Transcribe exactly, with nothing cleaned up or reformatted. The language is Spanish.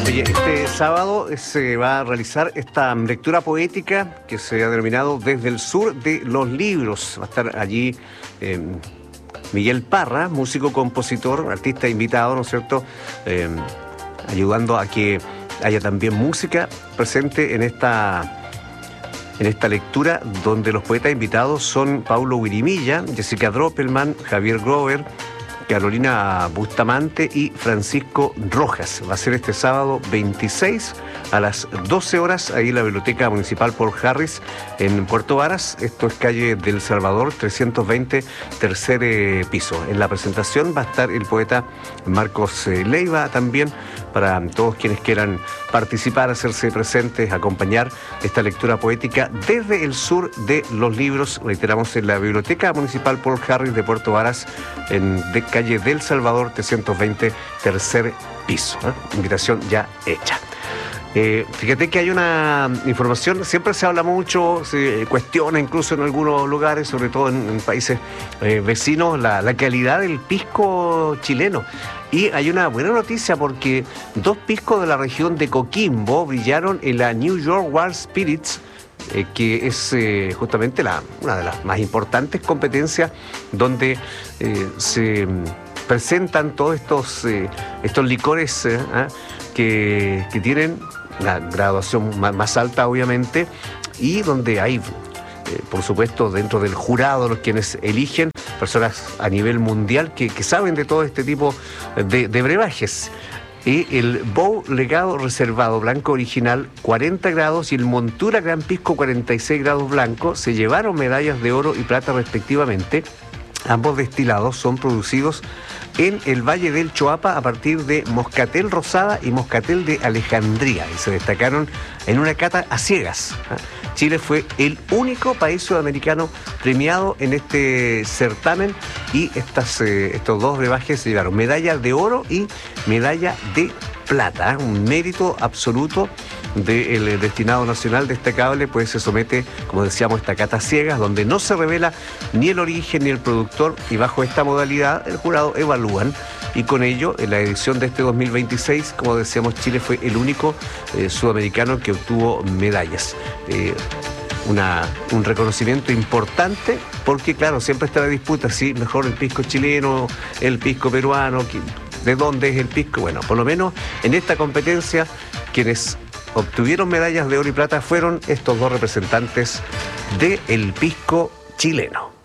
Oye, este sábado se va a realizar esta lectura poética que se ha denominado Desde el Sur de los Libros. Va a estar allí eh, Miguel Parra, músico, compositor, artista invitado, ¿no es cierto?, eh, ayudando a que haya también música presente en esta, en esta lectura, donde los poetas invitados son Paulo Wirimilla, Jessica Droppelman, Javier Grover, Carolina Bustamante y Francisco Rojas. Va a ser este sábado veintiséis a las doce horas, ahí en la Biblioteca Municipal Paul Harris en Puerto Varas. Esto es calle del Salvador, trescientos veinte, tercer eh, piso. En la presentación va a estar el poeta Marcos eh, Leiva también, para todos quienes quieran participar, hacerse presentes, acompañar esta lectura poética desde el sur de los libros. Reiteramos, en la Biblioteca Municipal Paul Harris de Puerto Varas, en de calle del Salvador, trescientos veinte, tercer piso. ¿eh? Invitación ya hecha. Eh, fíjate que hay una información, siempre se habla mucho, se cuestiona incluso en algunos lugares, sobre todo en, en países eh, vecinos, la, la calidad del pisco chileno. Y hay una buena noticia, porque dos piscos de la región de Coquimbo brillaron en la New York World Spirits, eh, que es eh, justamente la, una de las más importantes competencias donde eh, se presentan todos estos, eh, estos licores eh, ¿eh? que, que tienen una graduación más, más alta, obviamente, y donde hay, eh, por supuesto, dentro del jurado, los quienes eligen, personas a nivel mundial que, que saben de todo este tipo de, de brebajes. Y el Bow Legado Reservado Blanco Original, cuarenta grados, y el Montura Gran Pisco, cuarenta y seis grados blanco, se llevaron medallas de oro y plata respectivamente. Ambos destilados son producidos en el Valle del Choapa a partir de Moscatel Rosada y Moscatel de Alejandría, y se destacaron en una cata a ciegas. Chile fue el único país sudamericano premiado en este certamen, y estas, eh, estos dos brebajes se llevaron medalla de oro y medalla de plata. Un mérito absoluto del destinado nacional destacable, pues se somete, como decíamos, a esta cata ciegas, donde no se revela ni el origen ni el productor, y bajo esta modalidad el jurado evalúan, y con ello, en la edición de este dos mil veintiséis, como decíamos, Chile fue el único eh, sudamericano que obtuvo medallas. Eh, Una, un reconocimiento importante, porque claro, siempre está la disputa si mejor el pisco chileno, el pisco peruano, de dónde es el pisco. Bueno, por lo menos en esta competencia, quienes obtuvieron medallas de oro y plata fueron estos dos representantes del pisco chileno.